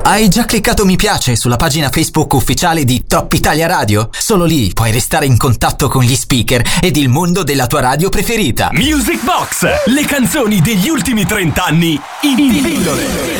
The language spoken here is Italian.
Hai già cliccato mi piace sulla pagina Facebook ufficiale di Top Italia Radio? Solo lì puoi restare in contatto con gli speaker ed il mondo della tua radio preferita. Music Box, le canzoni degli ultimi 30 anni in pillole.